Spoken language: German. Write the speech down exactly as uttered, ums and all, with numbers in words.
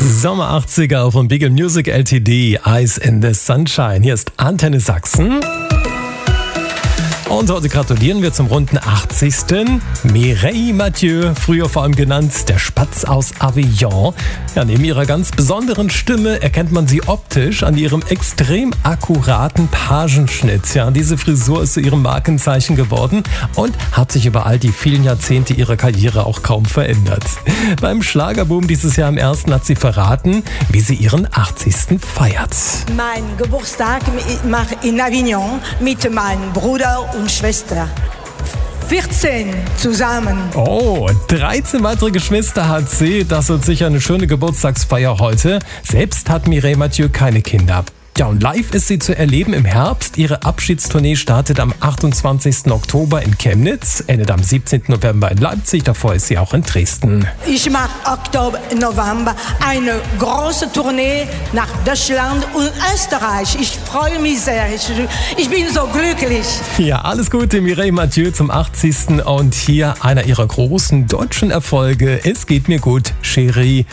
Sommer achtziger von Beagle Music L T D, Eyes in the Sunshine. Hier ist Antenne Sachsen. Und heute gratulieren wir zum runden achtzigsten Mireille Mathieu, früher vor allem genannt der Spatz aus Avignon. Ja, neben ihrer ganz besonderen Stimme erkennt man sie optisch an ihrem extrem akkuraten Pagenschnitt. Ja, diese Frisur ist zu ihrem Markenzeichen geworden und hat sich über all die vielen Jahrzehnte ihrer Karriere auch kaum verändert. Beim Schlagerboom dieses Jahr im ersten hat sie verraten, wie sie ihren achtzigsten feiert. Mein Geburtstag mache in Avignon mit meinem Bruder und Schwester. vierzehn zusammen. Oh, dreizehn weitere Geschwister hat sie. Das wird sicher eine schöne Geburtstagsfeier heute. Selbst hat Mireille Mathieu keine Kinder. Ja, und live ist sie zu erleben im Herbst. Ihre Abschiedstournee startet am achtundzwanzigsten Oktober in Chemnitz, endet am siebzehnten November in Leipzig. Davor ist sie auch in Dresden. Ich mache Oktober, November eine große Tournee nach Deutschland und Österreich. Ich freue mich sehr. Ich, ich bin so glücklich. Ja, alles Gute, Mireille Mathieu zum achtzigsten Und hier einer ihrer großen deutschen Erfolge. Es geht mir gut, Chérie.